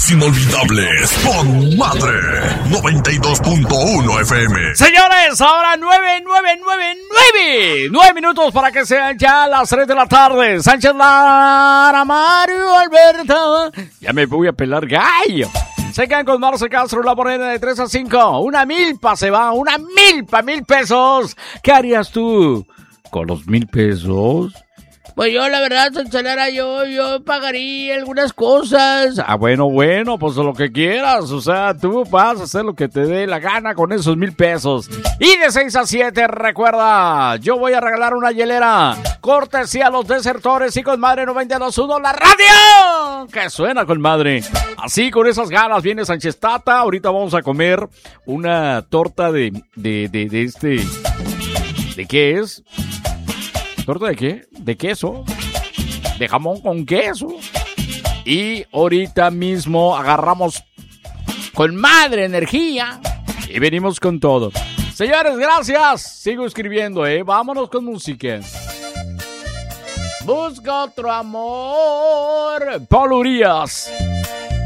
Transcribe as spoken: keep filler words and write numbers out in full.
Días inolvidables con Madre noventa y dos punto uno F M. Señores, ahora nueve, nueve, nueve, nueve. Nueve minutos para que sean ya las tres de la tarde. Sánchez Lara, Mario Alberto. Ya me voy a pelar gallo. Se quedan con Marce Castro, La Morena de tres a cinco. Una milpa se va, una milpa, mil pesos. ¿Qué harías tú con los mil pesos? Pues yo, la verdad, Sanchalara, yo, yo pagaría algunas cosas. Ah, bueno, bueno, pues lo que quieras. O sea, tú vas a hacer lo que te dé la gana con esos mil pesos. Y de seis a siete, recuerda, yo voy a regalar una hielera. Cortesía a los desertores y con Madre noventa y dos punto uno, la radio. Que suena con Madre. Así, con esas ganas, viene Sánchez Tata. Ahorita vamos a comer una torta de, de, de, de este... ¿De qué es? ¿Torta de qué? ¿De queso? ¿De jamón con queso? Y ahorita mismo agarramos con Madre energía y venimos con todo. Señores, gracias. Sigo escribiendo, ¿eh? Vámonos con música. Busca otro amor. Paul Urias.